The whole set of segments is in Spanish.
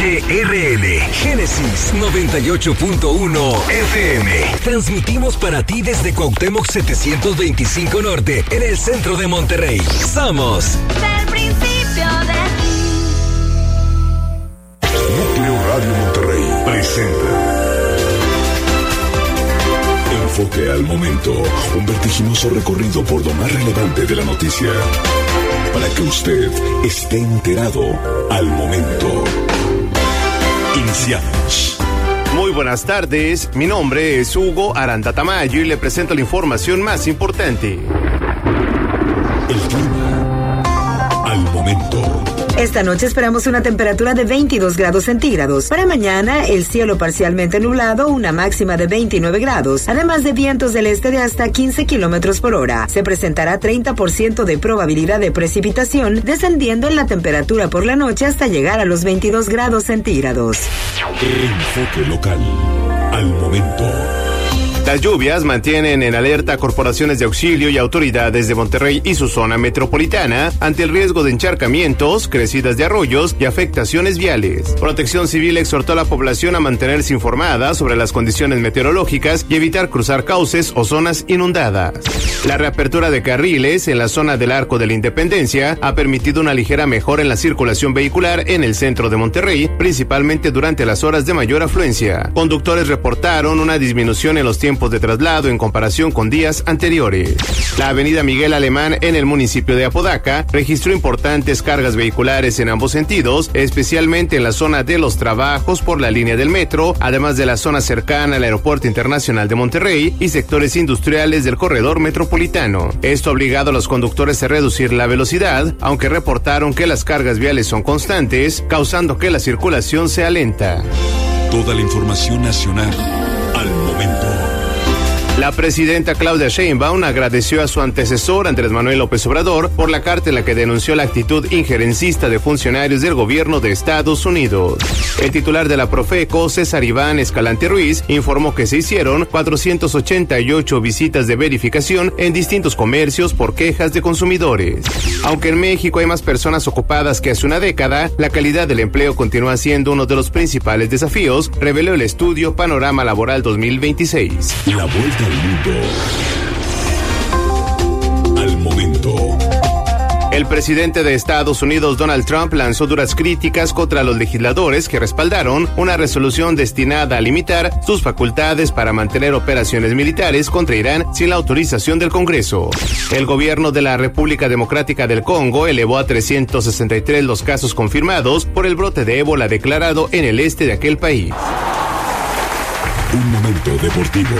XHRL, Génesis 98.1 FM. Transmitimos para ti desde Cuauhtémoc 725 Norte, en el centro de Monterrey. Somos del principio de ti. Núcleo Radio Monterrey presenta Enfoque al Momento, un vertiginoso recorrido por lo más relevante de la noticia, para que usted esté enterado al momento. Iniciamos. Muy buenas tardes, mi nombre es Hugo Aranda Tamayo y le presento la información más importante. El clima al momento. Esta noche esperamos una temperatura de 22 grados centígrados. Para mañana, el cielo parcialmente nublado, una máxima de 29 grados, además de vientos del este de hasta 15 kilómetros por hora. Se presentará 30% de probabilidad de precipitación, descendiendo en la temperatura por la noche hasta llegar a los 22 grados centígrados. Enfoque local al momento. Las lluvias mantienen en alerta a corporaciones de auxilio y autoridades de Monterrey y su zona metropolitana ante el riesgo de encharcamientos, crecidas de arroyos y afectaciones viales. Protección Civil exhortó a la población a mantenerse informada sobre las condiciones meteorológicas y evitar cruzar cauces o zonas inundadas. La reapertura de carriles en la zona del Arco de la Independencia ha permitido una ligera mejora en la circulación vehicular en el centro de Monterrey, principalmente durante las horas de mayor afluencia. Conductores reportaron una disminución en los tiempos de traslado en comparación con días anteriores. La avenida Miguel Alemán en el municipio de Apodaca registró importantes cargas vehiculares en ambos sentidos, especialmente en la zona de los trabajos por la línea del metro, además de la zona cercana al Aeropuerto Internacional de Monterrey y sectores industriales del corredor metropolitano. Esto ha obligado a los conductores a reducir la velocidad, aunque reportaron que las cargas viales son constantes, causando que la circulación sea lenta. Toda la información nacional al momento. La presidenta Claudia Sheinbaum agradeció a su antecesor Andrés Manuel López Obrador por la carta en la que denunció la actitud injerencista de funcionarios del gobierno de Estados Unidos. El titular de la Profeco, César Iván Escalante Ruiz, informó que se hicieron 488 visitas de verificación en distintos comercios por quejas de consumidores. Aunque en México hay más personas ocupadas que hace una década, la calidad del empleo continúa siendo uno de los principales desafíos, reveló el estudio Panorama Laboral 2026. La vuelta al mundo al momento. El presidente de Estados Unidos, Donald Trump, lanzó duras críticas contra los legisladores que respaldaron una resolución destinada a limitar sus facultades para mantener operaciones militares contra Irán sin la autorización del Congreso. El gobierno de la República Democrática del Congo elevó a 363 los casos confirmados por el brote de ébola declarado en el este de aquel país. Un momento deportivo.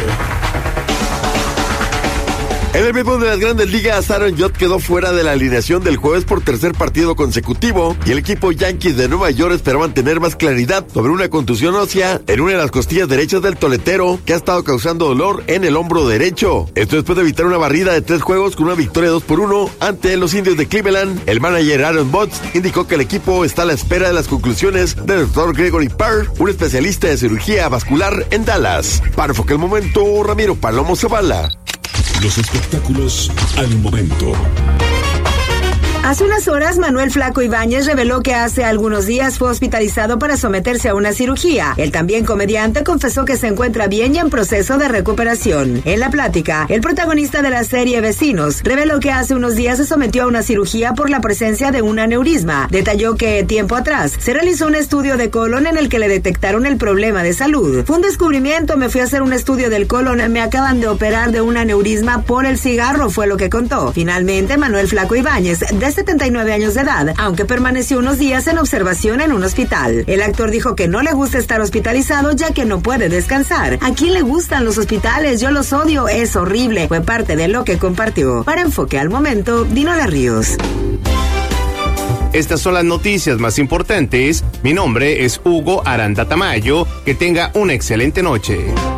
En el béisbol de las Grandes Ligas, Aaron Judge quedó fuera de la alineación del jueves por tercer partido consecutivo y el equipo Yankees de Nueva York esperaban tener más claridad sobre una contusión ósea en una de las costillas derechas del toletero que ha estado causando dolor en el hombro derecho. Esto después de evitar una barrida de 3 juegos con una victoria 2-1 ante los Indios de Cleveland. El manager Aaron Botts indicó que el equipo está a la espera de las conclusiones del Dr. Gregory Parr, un especialista de cirugía vascular en Dallas. Para Enfoque al Momento, Ramiro Palomo Zavala. Los espectáculos al momento. Hace unas horas, Manuel Flaco Ibáñez reveló que hace algunos días fue hospitalizado para someterse a una cirugía. El también comediante confesó que se encuentra bien y en proceso de recuperación. En la plática, el protagonista de la serie Vecinos reveló que hace unos días se sometió a una cirugía por la presencia de un aneurisma. Detalló que tiempo atrás se realizó un estudio de colon en el que le detectaron el problema de salud. Fue un descubrimiento, me fui a hacer un estudio del colon, me acaban de operar de un aneurisma por el cigarro, fue lo que contó. Finalmente, Manuel Flaco Ibáñez, de 79 años de edad, aunque permaneció unos días en observación en un hospital. El actor dijo que no le gusta estar hospitalizado ya que no puede descansar. ¿A quién le gustan los hospitales? Yo los odio, es horrible. Fue parte de lo que compartió. Para Enfoque al Momento, Dinola Ríos. Estas son las noticias más importantes. Mi nombre es Hugo Aranda Tamayo. Que tenga una excelente noche.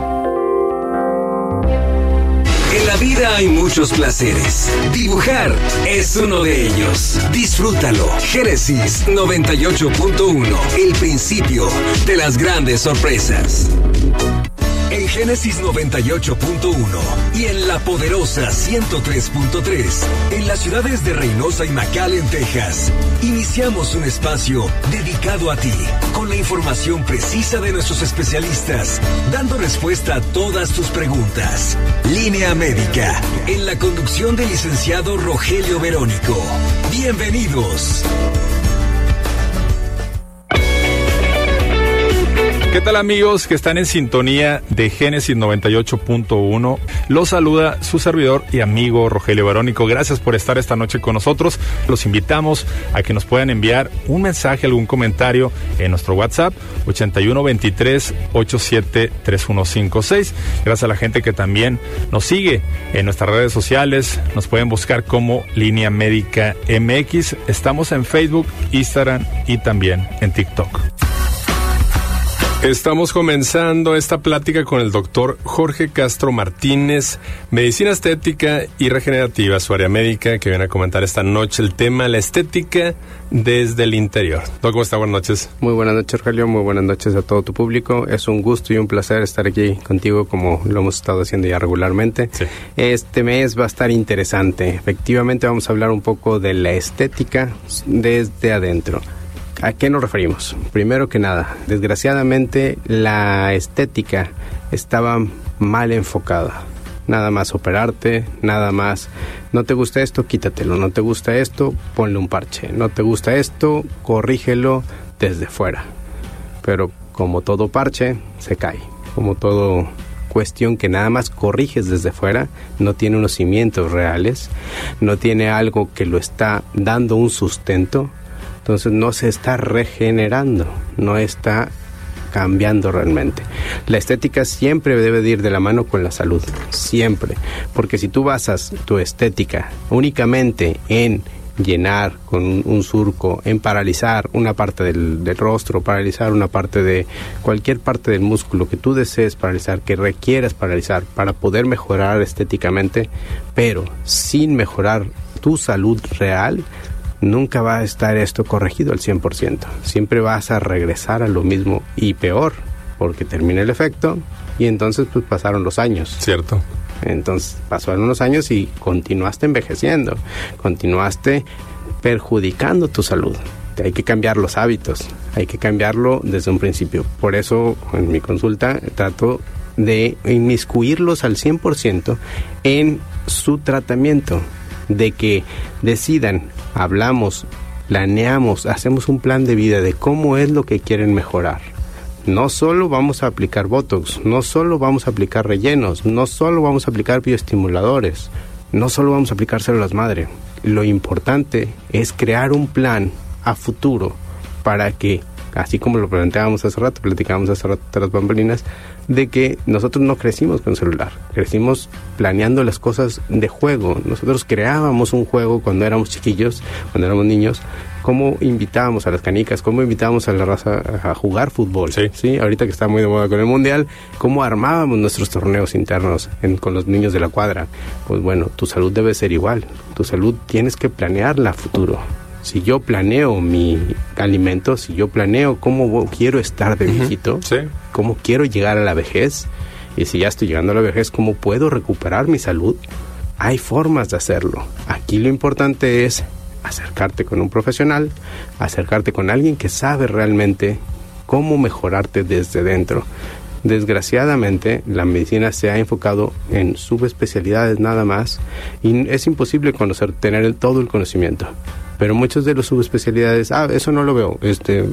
En la vida hay muchos placeres. Dibujar es uno de ellos. Disfrútalo. Génesis 98.1. El principio de las grandes sorpresas. En Génesis 98.1 y en La Poderosa 103.3, en las ciudades de Reynosa y McAllen, Texas, iniciamos un espacio dedicado a ti, con la información precisa de nuestros especialistas, dando respuesta a todas tus preguntas. Línea Médica, en la conducción del licenciado Rogelio Verónico. Bienvenidos. ¿Qué tal, amigos que están en sintonía de Génesis 98.1? Los saluda su servidor y amigo Rogelio Verónico. Gracias por estar esta noche con nosotros. Los invitamos a que nos puedan enviar un mensaje, algún comentario en nuestro WhatsApp 8123-873156. Gracias a la gente que también nos sigue en nuestras redes sociales. Nos pueden buscar como Línea Médica MX. Estamos en Facebook, Instagram y también en TikTok. Estamos comenzando esta plática con el doctor Jorge Castro Martínez, medicina estética y regenerativa, su área médica, que viene a comentar esta noche el tema, la estética desde el interior. Doctor, ¿cómo está? Buenas noches. Muy buenas noches, Rogelio. Muy buenas noches a todo tu público. Es un gusto y un placer estar aquí contigo, como lo hemos estado haciendo ya regularmente. Sí. Este mes va a estar interesante. Efectivamente, vamos a hablar un poco de la estética desde adentro. ¿A qué nos referimos? Primero que nada, desgraciadamente la estética estaba mal enfocada. Nada más operarte, nada más, no te gusta esto, quítatelo, no te gusta esto, ponle un parche, no te gusta esto, corrígelo desde fuera. Pero como todo parche, se cae. Como todo cuestión que nada más corriges desde fuera, no tiene unos cimientos reales, no tiene algo que lo está dando un sustento. Entonces no se está regenerando, no está cambiando realmente. La estética siempre debe de ir de la mano con la salud, siempre. Porque si tú basas tu estética únicamente en llenar con un surco, en paralizar una parte del rostro, paralizar una parte de cualquier parte del músculo que tú desees paralizar, que requieras paralizar para poder mejorar estéticamente, pero sin mejorar tu salud real, nunca va a estar esto corregido al 100%. Siempre vas a regresar a lo mismo y peor, porque termina el efecto y entonces pues pasaron los años. Cierto. Entonces pasaron los años y continuaste envejeciendo, continuaste perjudicando tu salud. Hay que cambiar los hábitos, hay que cambiarlo desde un principio. Por eso en mi consulta trato de inmiscuirlos al 100% en su tratamiento, de que decidan, hablamos, planeamos, hacemos un plan de vida de cómo es lo que quieren mejorar. No solo vamos a aplicar Botox, no solo vamos a aplicar rellenos, no solo vamos a aplicar bioestimuladores, no solo vamos a aplicar células madre. Lo importante es crear un plan a futuro para que, así como lo platicábamos hace rato de las bambalinas, de que nosotros no crecimos con celular, crecimos planeando las cosas de juego. Nosotros creábamos un juego cuando éramos chiquillos, cuando éramos niños, cómo invitábamos a las canicas, cómo invitábamos a la raza a jugar fútbol. Sí, ahorita que está muy de moda con el mundial, cómo armábamos nuestros torneos internos con los niños de la cuadra. Pues bueno, tu salud debe ser igual, tu salud tienes que planearla a futuro. Si yo planeo mi alimento, si yo planeo cómo quiero estar de viejito, sí, cómo quiero llegar a la vejez, y si ya estoy llegando a la vejez, cómo puedo recuperar mi salud, hay formas de hacerlo. Aquí lo importante es acercarte con un profesional, acercarte con alguien que sabe realmente cómo mejorarte desde dentro. Desgraciadamente, la medicina se ha enfocado en subespecialidades nada más, y es imposible tener todo el conocimiento. Pero muchos de los subespecialidades, eso no lo veo,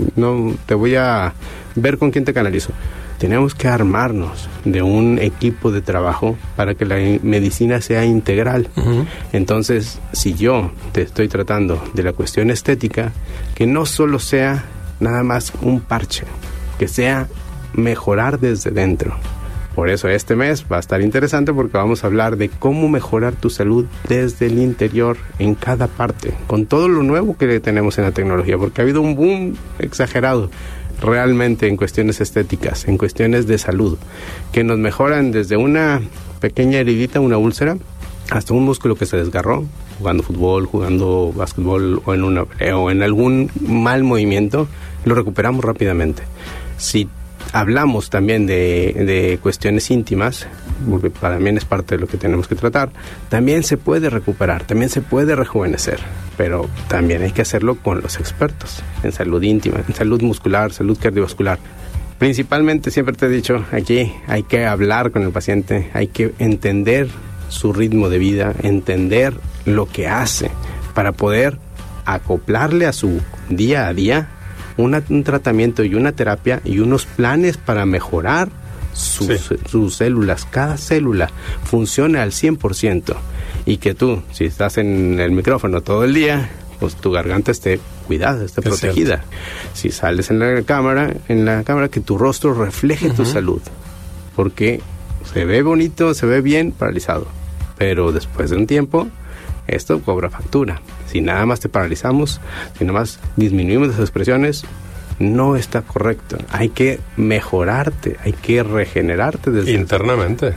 no te voy a ver con quién te canalizo. Tenemos que armarnos de un equipo de trabajo para que la medicina sea integral. Uh-huh. Entonces, si yo te estoy tratando de la cuestión estética, que no solo sea nada más un parche, que sea mejorar desde dentro. Por eso este mes va a estar interesante, porque vamos a hablar de cómo mejorar tu salud desde el interior en cada parte, con todo lo nuevo que tenemos en la tecnología, porque ha habido un boom exagerado realmente en cuestiones estéticas, en cuestiones de salud, que nos mejoran desde una pequeña heridita, una úlcera, hasta un músculo que se desgarró jugando fútbol, jugando básquetbol o en algún mal movimiento, lo recuperamos rápidamente. Si hablamos también de cuestiones íntimas, porque también es parte de lo que tenemos que tratar, también se puede recuperar, también se puede rejuvenecer, pero también hay que hacerlo con los expertos en salud íntima, en salud muscular, salud cardiovascular. Principalmente, siempre te he dicho, aquí hay que hablar con el paciente, hay que entender su ritmo de vida, entender lo que hace para poder acoplarle a su día a día un tratamiento y una terapia y unos planes para mejorar sus células. Cada célula funciona al 100%, y que tú, si estás en el micrófono todo el día, pues tu garganta esté cuidada, esté protegida. Cierto. Si sales en la cámara, que tu rostro refleje tu salud, porque se ve bonito, se ve bien paralizado, pero después de un tiempo esto cobra factura. Si nada más te paralizamos, si nada más disminuimos las expresiones, no está correcto. Hay que mejorarte, hay que regenerarte desde internamente.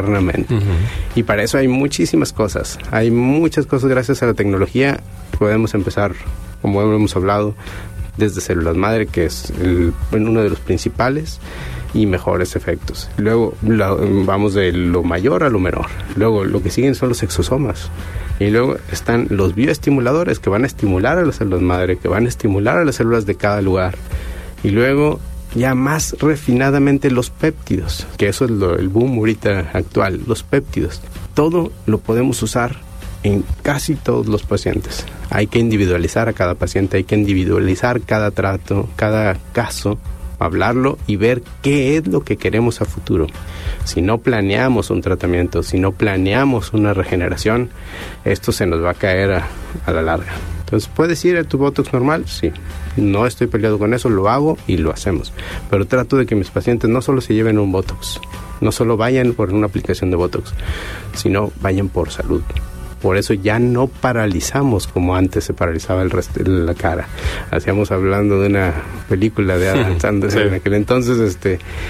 Y para eso hay muchísimas cosas. Hay muchas cosas. Gracias a la tecnología podemos empezar, como hemos hablado, desde células madre, que es uno de los principales y mejores efectos. Luego vamos de lo mayor a lo menor. Luego lo que siguen son los exosomas. Y luego están los bioestimuladores, que van a estimular a las células madre, que van a estimular a las células de cada lugar. Y luego, ya más refinadamente, los péptidos, que eso es el boom ahorita actual, los péptidos. Todo lo podemos usar en casi todos los pacientes. Hay que individualizar a cada paciente, hay que individualizar cada trato, cada caso, hablarlo y ver qué es lo que queremos a futuro. Si no planeamos un tratamiento, si no planeamos una regeneración, esto se nos va a caer a la larga. Entonces, ¿puedes ir a tu Botox normal? Sí. No estoy peleado con eso, lo hago y lo hacemos. Pero trato de que mis pacientes no solo se lleven un Botox, no solo vayan por una aplicación de Botox, sino vayan por salud. Por eso ya no paralizamos como antes se paralizaba el resto de la cara. Hacíamos hablando de una película de Adam Sandler en aquel entonces,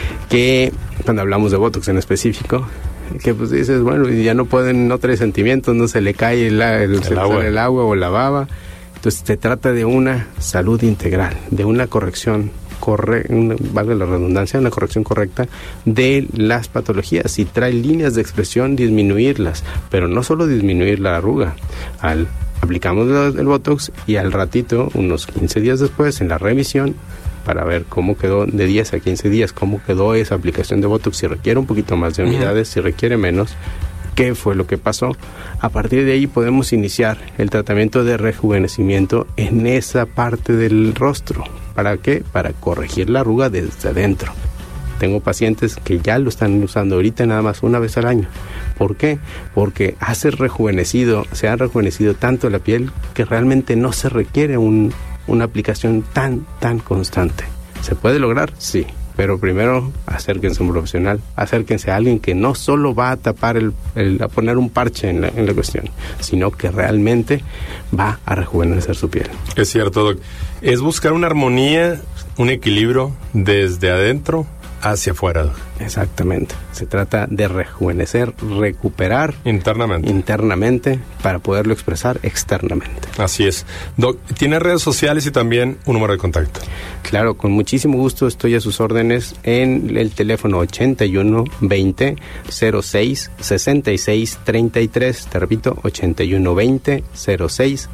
que cuando hablamos de Botox en específico, que pues dices, bueno, ya no trae sentimientos, no se le cae el agua o la baba. Entonces se trata de una salud integral, de una corrección valga la redundancia, una corrección correcta de las patologías. Si trae líneas de expresión, disminuirlas, pero no solo disminuir la arruga. Aplicamos el Botox y al ratito, unos 15 días después, en la revisión, para ver cómo quedó de 10 a 15 días, cómo quedó esa aplicación de Botox, si requiere un poquito más de unidades, si requiere menos, qué fue lo que pasó. A partir de ahí podemos iniciar el tratamiento de rejuvenecimiento en esa parte del rostro. ¿Para qué? Para corregir la arruga desde adentro. Tengo pacientes que ya lo están usando ahorita nada más una vez al año. ¿Por qué? Porque se ha rejuvenecido tanto la piel que realmente no se requiere una aplicación tan constante. ¿Se puede lograr? Sí. Pero primero, acérquense a un profesional, acérquense a alguien que no solo va a tapar a poner un parche en la cuestión, sino que realmente va a rejuvenecer su piel. Es cierto, Doc. Es buscar una armonía, un equilibrio desde adentro hacia afuera, Doc. Exactamente. Se trata de rejuvenecer, recuperar internamente para poderlo expresar externamente. Así es. Doc, ¿tiene redes sociales y también un número de contacto? Claro, con muchísimo gusto estoy a sus órdenes en el teléfono 81 20 06 66 33. Te repito, 81 20 06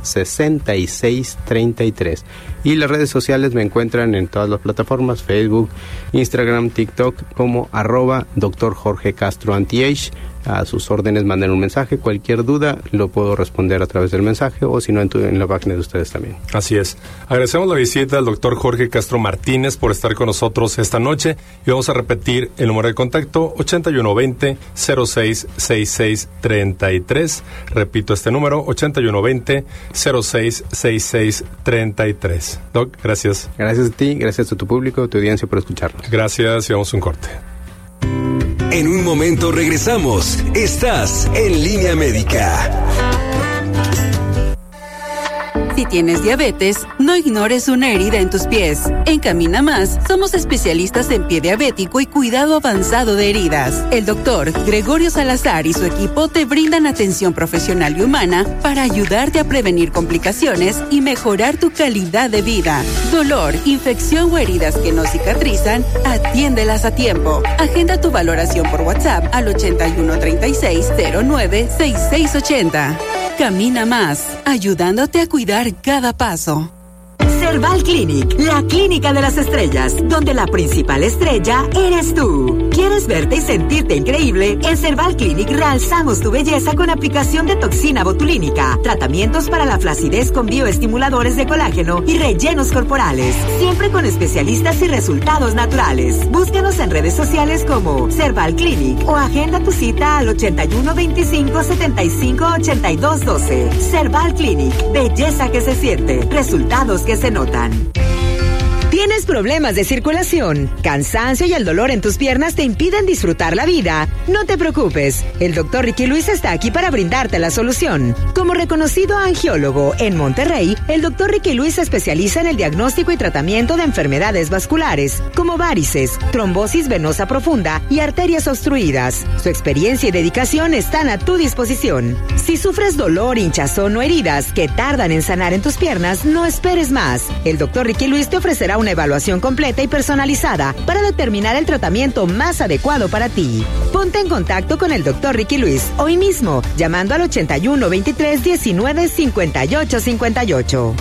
66 33. Y las redes sociales me encuentran en todas las plataformas, Facebook, Instagram, TikTok, como @Dr. Jorge Castro Anti-Age. A sus órdenes, manden un mensaje. Cualquier duda lo puedo responder a través del mensaje o si no en la página de ustedes también. Así es. Agradecemos la visita al doctor Jorge Castro Martínez por estar con nosotros esta noche y vamos a repetir el número de contacto 8120 06 66 33. Repito este número 8120 06 66 33. Doc, gracias. Gracias a ti, gracias a tu público, a tu audiencia por escucharnos. Gracias y vamos a un corte. En un momento regresamos. Estás en Línea Médica. Si Si tienes diabetes, no ignores una herida en tus pies. En Camina Más, somos especialistas en pie diabético y cuidado avanzado de heridas. El doctor Gregorio Salazar y su equipo te brindan atención profesional y humana para ayudarte a prevenir complicaciones y mejorar tu calidad de vida. Dolor, infección o heridas que no cicatrizan, atiéndelas a tiempo. Agenda tu valoración por WhatsApp al 8136096680. Camina Más, ayudándote a cuidar cada paso. Cerval Clinic, la clínica de las estrellas, donde la principal estrella eres tú. ¿Quieres verte y sentirte increíble? En Cerval Clinic realzamos tu belleza con aplicación de toxina botulínica, tratamientos para la flacidez con bioestimuladores de colágeno y rellenos corporales, siempre con especialistas y resultados naturales. Búscanos en redes sociales como Cerval Clinic o agenda tu cita al 81 25 75 82 12. Cerval Clinic, belleza que se siente, resultados que se notan. ¿Tienes problemas de circulación, cansancio y el dolor en tus piernas te impiden disfrutar la vida? No te preocupes, el Dr. Ricky Luis está aquí para brindarte la solución. Como reconocido angiólogo en Monterrey, el Dr. Ricky Luis se especializa en el diagnóstico y tratamiento de enfermedades vasculares, como varices, trombosis venosa profunda y arterias obstruidas. Su experiencia y dedicación están a tu disposición. Si sufres dolor, hinchazón o heridas que tardan en sanar en tus piernas, no esperes más. El Dr. Ricky Luis te ofrecerá una evaluación completa y personalizada para determinar el tratamiento más adecuado para ti. Ponte en contacto con el Dr. Ricky Luis hoy mismo, llamando al 81 23 19 58 58.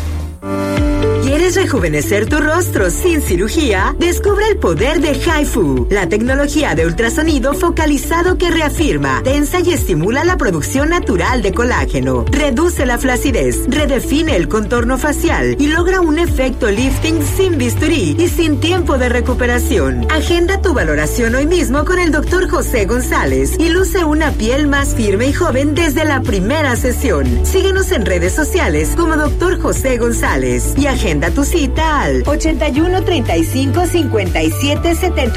¿Quieres rejuvenecer tu rostro sin cirugía? Descubre el poder de HIFU, la tecnología de ultrasonido focalizado que reafirma, tensa y estimula la producción natural de colágeno, reduce la flacidez, redefine el contorno facial y logra un efecto lifting sin bisturí y sin tiempo de recuperación. Agenda tu valoración hoy mismo con el Dr. José González y luce una piel más firme y joven desde la primera sesión. Síguenos en redes sociales como Dr. José González y agenda tu cita al 81 35 57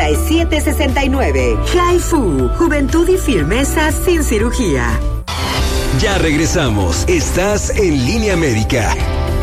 77 69. HIFU, juventud y firmeza sin cirugía. Ya regresamos. Estás en Línea Médica.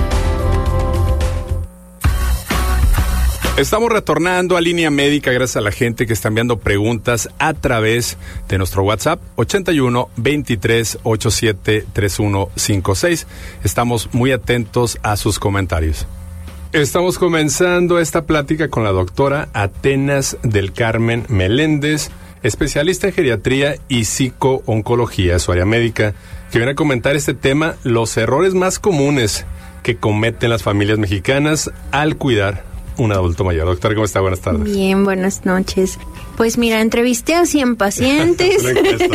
Estamos retornando a Línea Médica gracias a la gente que está enviando preguntas a través de nuestro WhatsApp 81 23 87 3156. Estamos muy atentos a sus comentarios. Estamos comenzando esta plática con la doctora Atenas del Carmen Meléndez, especialista en geriatría y psico-oncología, su área médica, que viene a comentar este tema, los errores más comunes que cometen las familias mexicanas al cuidar un adulto mayor. Doctora, ¿cómo está? Buenas tardes. Bien, buenas noches. Pues mira, entrevisté a 100 pacientes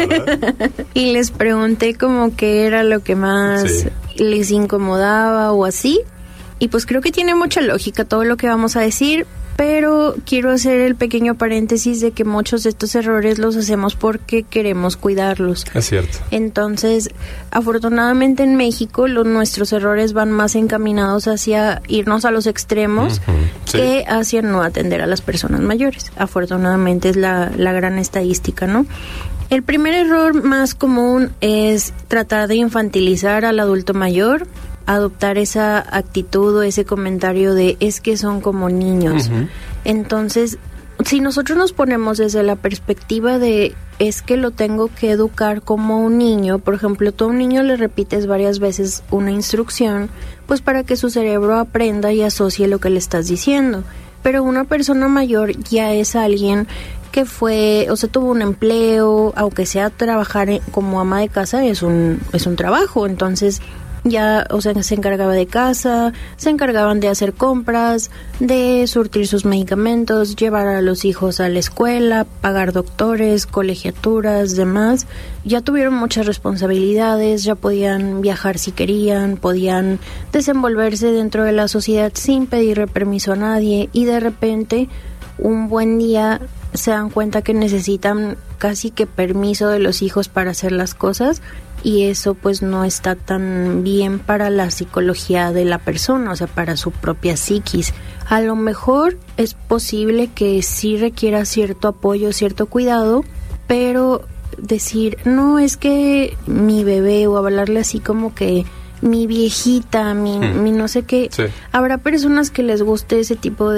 y les pregunté como qué era lo que más les incomodaba o así. Y pues creo que tiene mucha lógica todo lo que vamos a decir, pero quiero hacer el pequeño paréntesis de que muchos de estos errores los hacemos porque queremos cuidarlos. Es cierto. Entonces, afortunadamente en México nuestros errores van más encaminados hacia irnos a los extremos que hacia no atender a las personas mayores. Afortunadamente es la gran estadística, ¿no? El primer error más común es tratar de infantilizar al adulto mayor, adoptar esa actitud o ese comentario de es que son como niños. Entonces, si nosotros nos ponemos desde la perspectiva de es que lo tengo que educar como un niño, por ejemplo, tú a un niño le repites varias veces una instrucción, pues para que su cerebro aprenda y asocie lo que le estás diciendo. Pero una persona mayor ya es alguien que fue, o sea, tuvo un empleo, aunque sea trabajar como ama de casa, es un trabajo. Entonces ya, o sea, se encargaba de casa, se encargaban de hacer compras, de surtir sus medicamentos, llevar a los hijos a la escuela, pagar doctores, colegiaturas, demás. Ya tuvieron muchas responsabilidades, ya podían viajar si querían, podían desenvolverse dentro de la sociedad sin pedirle permiso a nadie, y de repente, un buen día, se dan cuenta que necesitan casi que permiso de los hijos para hacer las cosas, y eso pues no está tan bien para la psicología de la persona, o sea, para su propia psiquis. A lo mejor es posible que sí requiera cierto apoyo, cierto cuidado, pero decir, no, es que mi bebé, o hablarle así como que mi viejita, mi no sé qué. Sí. Habrá personas que les guste ese tipo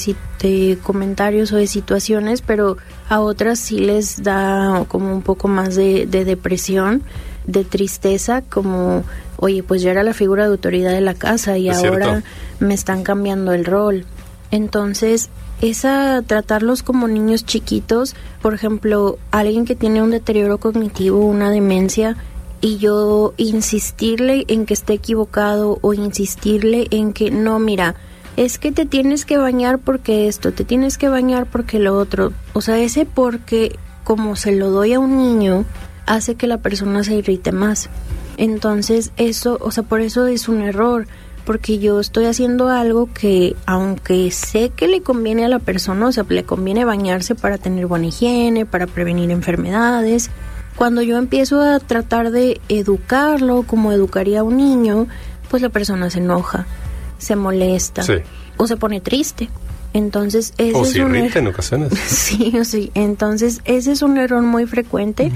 de comentarios o de situaciones, pero a otras sí les da como un poco más de depresión, de tristeza, como, oye, pues yo era la figura de autoridad de la casa y Es ahora cierto. me están cambiando el rol. Entonces, tratarlos como niños chiquitos, por ejemplo, alguien que tiene un deterioro cognitivo, una demencia, y yo insistirle en que esté equivocado o insistirle en que no, mira, es que te tienes que bañar porque esto, te tienes que bañar porque lo otro. O sea, ese porque, como se lo doy a un niño, hace que la persona se irrite más. Entonces, eso, o sea, por eso es un error, porque yo estoy haciendo algo que, aunque sé que le conviene a la persona, o sea, le conviene bañarse para tener buena higiene, para prevenir enfermedades. Cuando yo empiezo a tratar de educarlo como educaría a un niño, pues la persona se enoja, se molesta, Sí. o se pone triste. Entonces, ese O es se un irrita en ocasiones. Sí, sí. Entonces, ese es un error muy frecuente.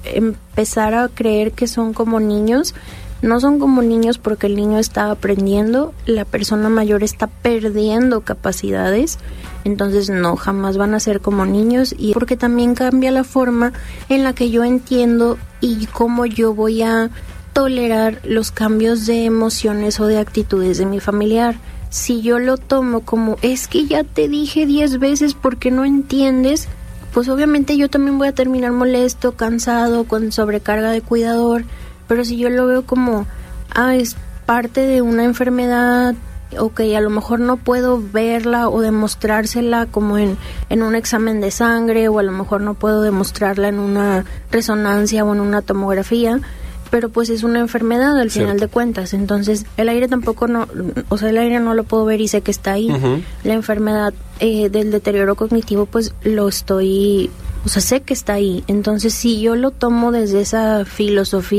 Empezar a creer que son como niños. No son como niños porque el niño está aprendiendo, la persona mayor está perdiendo capacidades, entonces no, jamás van a ser como niños, y porque también cambia la forma en la que yo entiendo y cómo yo voy a tolerar los cambios de emociones o de actitudes de mi familiar. Si yo lo tomo como, es que ya te dije 10 veces porque no entiendes, pues obviamente yo también voy a terminar molesto, cansado, con sobrecarga de cuidador. Pero si yo lo veo como, es parte de una enfermedad, ok, a lo mejor no puedo verla o demostrársela como en un examen de sangre, o a lo mejor no puedo demostrarla en una resonancia o en una tomografía, pero pues es una enfermedad al final de cuentas. Entonces el aire tampoco el aire no lo puedo ver y sé que está ahí. La enfermedad del deterioro cognitivo, pues sé que está ahí. Entonces si yo lo tomo desde esa filosofía